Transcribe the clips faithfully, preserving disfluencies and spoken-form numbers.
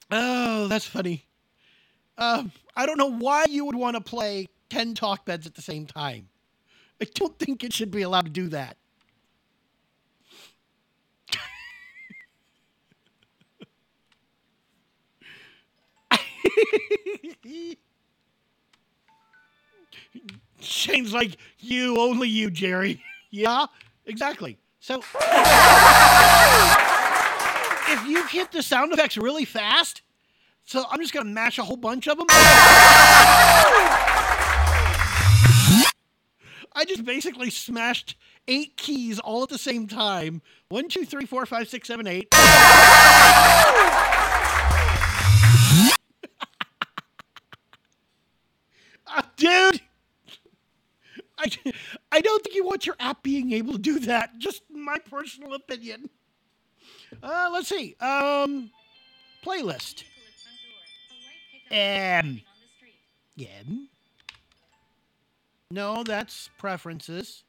Oh, that's funny. Um, I don't know why you would want to play ten talk beds at the same time. I don't think it should be allowed to do that. Shane's like, you, only you, Jerry. Yeah, exactly. So if you hit the sound effects really fast, so I'm just going to mash a whole bunch of them. I just basically smashed eight keys all at the same time. One, two, three, four, five, six, seven, eight. Uh, dude, I, I don't think you want your app being able to do that. Just my personal opinion. Uh, let's see. Um, playlist. Um, yeah. No, that's preferences.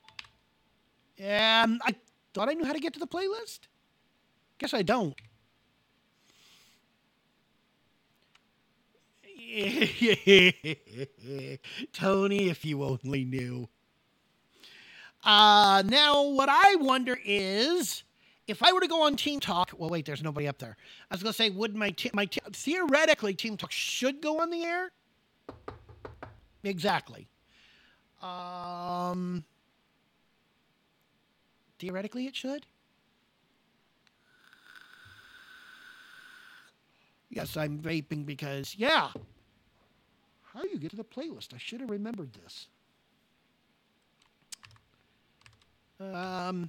Um, I thought I knew how to get to the playlist. Guess I don't. Tony, if you only knew. Uh, now, what I wonder is, if I were to go on Team Talk, well, wait, there's nobody up there. I was going to say, would my, t- my t- theoretically, Team Talk should go on the air? Exactly. Um, theoretically, it should. Yes, I'm vaping because, yeah. How do you get to the playlist? I should have remembered this. Um.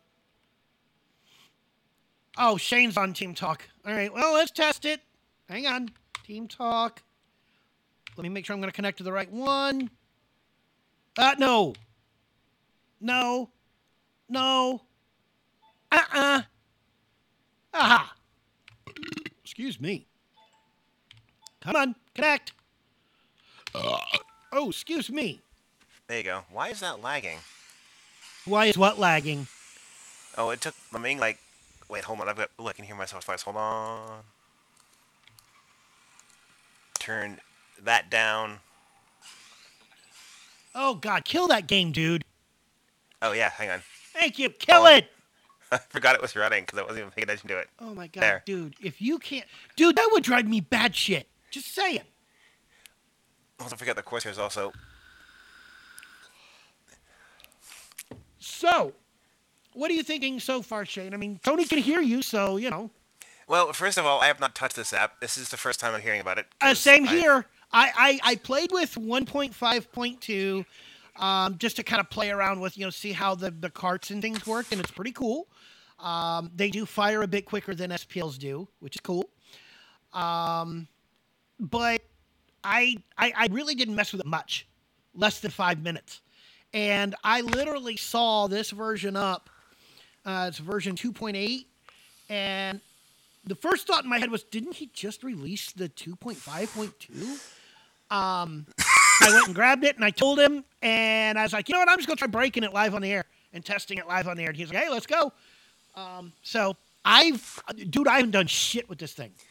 Oh, Shane's on Team Talk. All right, well, let's test it. Hang on. Team Talk. Let me make sure I'm going to connect to the right one. Uh, no. No. No. Uh-uh. Aha. Excuse me. Come on, connect. Uh, oh, excuse me. There you go. Why is that lagging? Why is what lagging? Oh, it took the main, like... Wait, hold on. I've got... Ooh, I can hear myself twice. Hold on. Turn that down. Oh, God, kill that game, dude. Oh, yeah, hang on. Thank you. Kill Oh, it. I forgot it was running because I wasn't even paying attention to it. Oh, my God, there. dude. If you can't... Dude, that would drive me bad shit. Just saying. Also, forget the Corsairs also. So, what are you thinking so far, Shane? I mean, Tony can hear you, so, you know. Well, first of all, I have not touched this app. This is the first time I'm hearing about it. Uh, same I... here. I, I, I played with one point five point two um, just to kind of play around with, you know, see how the, the carts and things work, and it's pretty cool. Um, they do fire a bit quicker than S P Ls do, which is cool. Um, but I, I I really didn't mess with it much, less than five minutes. And I literally saw this version up. Uh, it's version two point eight, and the first thought in my head was, didn't he just release the two point five point two? Um, I went and grabbed it, and I told him, and I was like, you know what, I'm just going to try breaking it live on the air and testing it live on the air. And he's like, hey, let's go. Um, so I've, dude, I haven't done shit with this thing.